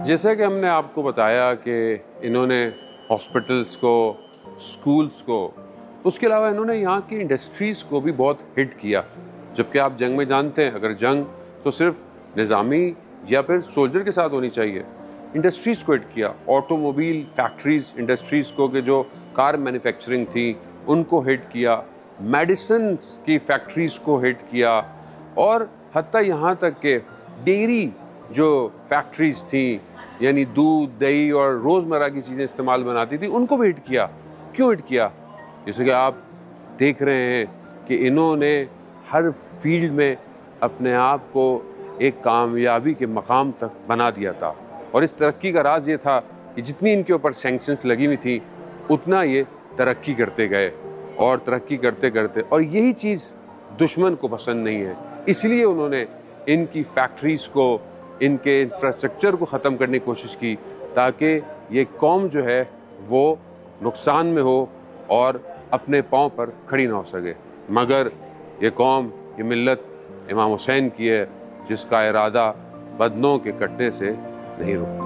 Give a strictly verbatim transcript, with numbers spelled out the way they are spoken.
जैसा कि हमने आपको बताया कि इन्होंने हॉस्पिटल्स को, स्कूल्स को, उसके अलावा इन्होंने यहाँ की इंडस्ट्रीज़ को भी बहुत हिट किया। जबकि आप जंग में जानते हैं, अगर जंग तो सिर्फ निज़ामी या फिर सोल्जर के साथ होनी चाहिए। इंडस्ट्रीज़ को हिट किया, ऑटोमोबाइल फैक्ट्रीज़ इंडस्ट्रीज़ को, कि जो कार मैन्युफैक्चरिंग थी उनको हिट किया, मेडिसिन की फैक्ट्रीज़ को हिट किया, और हत्ता यहाँ तक कि डेयरी जो फैक्ट्रीज़ थी, यानी दूध, दही और रोज़मर्रा की चीज़ें इस्तेमाल बनाती थी, उनको भी हिट किया। क्यों हिट किया? जैसे कि आप देख रहे हैं कि इन्होंने हर फील्ड में अपने आप को एक कामयाबी के मकाम तक बना दिया था। और इस तरक्की का राज ये था कि जितनी इनके ऊपर सैंक्शंस लगी हुई थी, उतना ये तरक्की करते गए और तरक्की करते करते और यही चीज़ दुश्मन को पसंद नहीं है। इसलिए उन्होंने इनकी फैक्ट्रीज़ को, इनके इंफ्रास्ट्रक्चर को ख़त्म करने की कोशिश की, ताकि ये कौम जो है वो नुकसान में हो और अपने पाँव पर खड़ी ना हो सके। मगर ये कौम, ये मिल्लत इमाम हुसैन की है, जिसका इरादा बदनों के कटने से नहीं रुकता।